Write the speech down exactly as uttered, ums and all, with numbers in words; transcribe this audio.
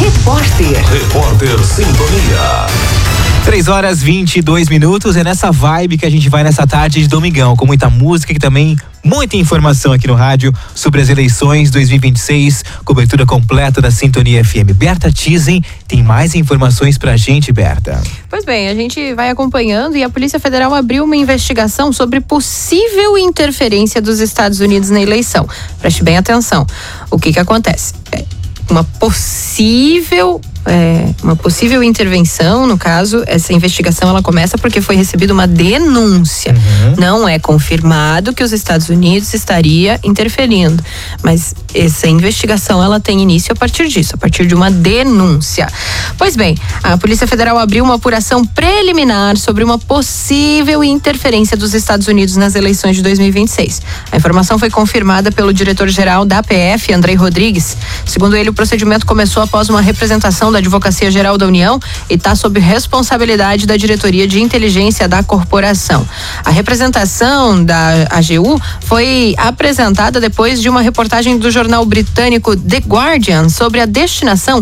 Repórter. Repórter Sintonia. três horas e vinte e dois minutos, é nessa vibe que a gente vai nessa tarde de domingão, com muita música e também muita informação aqui no rádio sobre as eleições dois mil e vinte e seis, cobertura completa da Sintonia F M. Berta Tizen tem mais informações pra gente, Berta. Pois bem, a gente vai acompanhando e a Polícia Federal abriu uma investigação sobre possível interferência dos Estados Unidos na eleição. Preste bem atenção. O que que acontece? É uma possível É, uma possível intervenção, no caso, essa investigação ela começa porque foi recebida uma denúncia. Uhum. Não é confirmado que os Estados Unidos estaria interferindo, mas essa investigação ela tem início a partir disso, a partir de uma denúncia. Pois bem, a Polícia Federal abriu uma apuração preliminar sobre uma possível interferência dos Estados Unidos nas eleições de dois mil e vinte e seis. A informação foi confirmada pelo diretor-geral da P F, Andrei Rodrigues. Segundo ele, o procedimento começou após uma representação da Advocacia Geral da União e está sob responsabilidade da Diretoria de Inteligência da Corporação. A representação da A G U foi apresentada depois de uma reportagem do jornal britânico The Guardian sobre a destinação